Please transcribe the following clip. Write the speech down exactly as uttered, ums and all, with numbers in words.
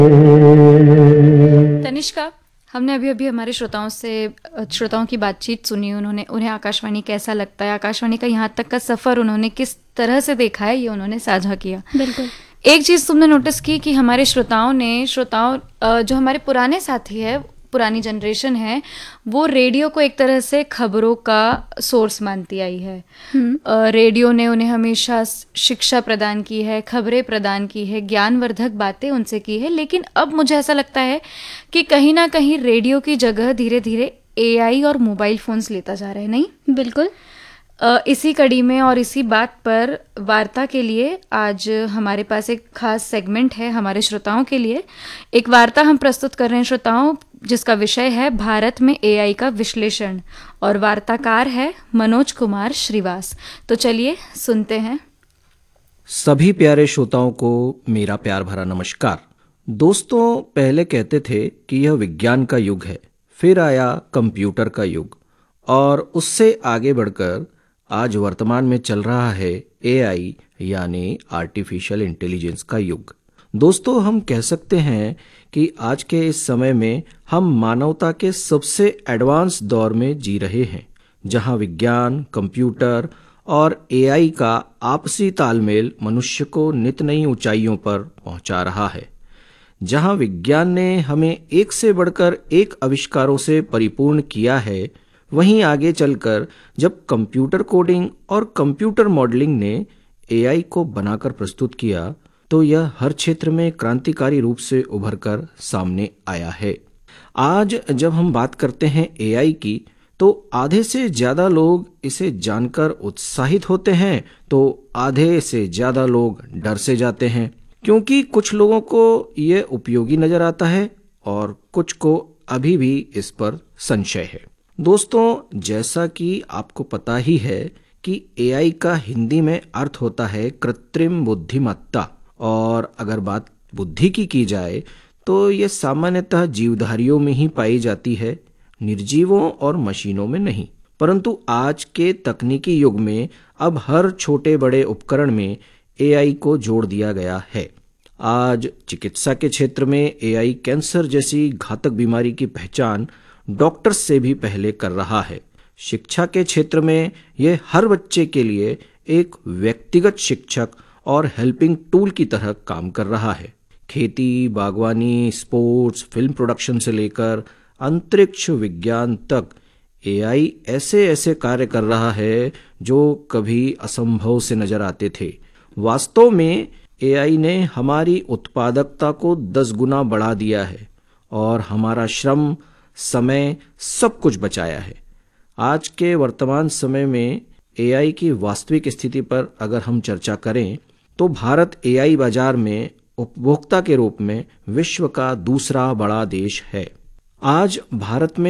तनिष्का, हमने अभी अभी हमारे श्रोताओं से श्रोताओं की बातचीत सुनी। उन्होंने उन्हें आकाशवाणी कैसा लगता है, आकाशवाणी का यहाँ तक का सफ़र उन्होंने किस तरह से देखा है, ये उन्होंने साझा किया। बिल्कुल। एक चीज़ तुमने नोटिस की कि हमारे श्रोताओं ने श्रोताओं जो हमारे पुराने साथी है, पुरानी जनरेशन है, वो रेडियो को एक तरह से खबरों का सोर्स मानती आई है। रेडियो ने उन्हें हमेशा शिक्षा प्रदान की है, खबरें प्रदान की है, ज्ञानवर्धक बातें उनसे की है। लेकिन अब मुझे ऐसा लगता है कि कहीं ना कहीं रेडियो की जगह धीरे धीरे एआई और मोबाइल फोन्स लेता जा रहा है। नहीं? बिल्कुल। इसी कड़ी में और इसी बात पर वार्ता के लिए आज हमारे पास एक खास सेगमेंट है हमारे श्रोताओं के लिए। एक वार्ता हम प्रस्तुत कर रहे हैं श्रोताओं, जिसका विषय है भारत में एआई का विश्लेषण, और वार्ताकार है मनोज कुमार श्रीवास। तो चलिए सुनते हैं। सभी प्यारे श्रोताओं को मेरा प्यार भरा नमस्कार। दोस्तों, पहले कहते थे कि यह विज्ञान का युग है, फिर आया कंप्यूटर का युग, और उससे आगे बढ़कर आज वर्तमान में चल रहा है एआई यानी आर्टिफिशियल इंटेलिजेंस का युग। दोस्तों, हम कह सकते हैं कि आज के इस समय में हम मानवता के सबसे एडवांस दौर में जी रहे हैं, जहां विज्ञान, कंप्यूटर और एआई का आपसी तालमेल मनुष्य को नित नई ऊंचाइयों पर पहुंचा रहा है। जहां विज्ञान ने हमें एक से बढ़कर एक आविष्कारों से परिपूर्ण किया है, वहीं आगे चलकर जब कंप्यूटर कोडिंग और कंप्यूटर मॉडलिंग ने एआई को बनाकर प्रस्तुत किया, तो यह हर क्षेत्र में क्रांतिकारी रूप से उभरकर सामने आया है। आज जब हम बात करते हैं एआई की, तो आधे से ज्यादा लोग इसे जानकर उत्साहित होते हैं, तो आधे से ज्यादा लोग डर से जाते हैं, क्योंकि कुछ लोगों को यह उपयोगी नजर आता है और कुछ को अभी भी इस पर संशय है। दोस्तों, जैसा कि आपको पता ही है कि एआई का हिंदी में अर्थ होता है कृत्रिम बुद्धिमत्ता, और अगर बात बुद्धि की की जाए तो यह सामान्यतः जीवधारियों में ही पाई जाती है, निर्जीवों और मशीनों में नहीं। परंतु आज के तकनीकी युग में अब हर छोटे बड़े उपकरण में एआई को जोड़ दिया गया है। आज चिकित्सा के क्षेत्र में एआई कैंसर जैसी घातक बीमारी की पहचान डॉक्टर से भी पहले कर रहा है। शिक्षा के क्षेत्र में यह हर बच्चे के लिए एक व्यक्तिगत शिक्षक और हेल्पिंग टूल की तरह काम कर रहा है। खेती, बागवानी, स्पोर्ट्स, फिल्म प्रोडक्शन से लेकर अंतरिक्ष विज्ञान तक एआई ऐसे ऐसे कार्य कर रहा है जो कभी असंभव से नजर आते थे। वास्तव में एआई ने हमारी उत्पादकता को दस गुना बढ़ा दिया है और हमारा श्रम, समय, सब कुछ बचाया है। आज के वर्तमान समय में एआई की वास्तविक स्थिति पर अगर हम चर्चा करें, तो भारत एआई बाजार में उपभोक्ता के रूप में विश्व का दूसरा बड़ा देश है। आज भारत में